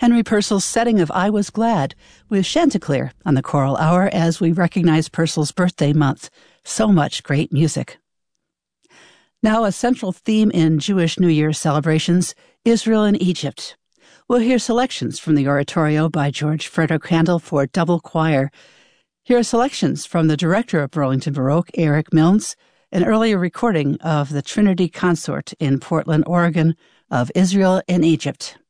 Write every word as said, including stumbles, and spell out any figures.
Henry Purcell's setting of I Was Glad with Chanticleer on the Choral Hour as we recognize Purcell's birthday month. So much great music. Now, a central theme in Jewish New Year celebrations, Israel and Egypt. We'll hear selections from the oratorio by George Frederick Handel for double choir. Here are selections from the director of Burlington Baroque, Eric Milnes, an earlier recording of the Trinity Consort in Portland, Oregon, of Israel and Egypt.